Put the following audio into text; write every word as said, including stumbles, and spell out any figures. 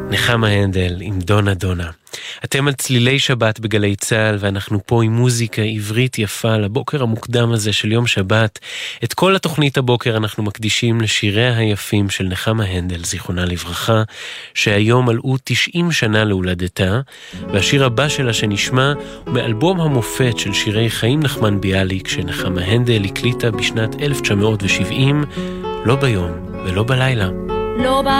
נחמה הנדל עם דונה דונה. אתם על צלילי שבת בגלי צהל, ואנחנו פה עם מוזיקה עברית יפה לבוקר המוקדם הזה של יום שבת. את כל התוכנית הבוקר אנחנו מקדישים לשיריה היפים של נחמה הנדל, זיכרונה לברכה, שהיום מלאו תשעים שנה להולדתה, והשיר הבא שלה שנשמע הוא מאלבום המופת של שירי חיים נחמן ביאליק, שנחמה הנדל הקליטה בשנת אלף תשע מאות שבעים, לא ביום ולא בלילה. לא ב...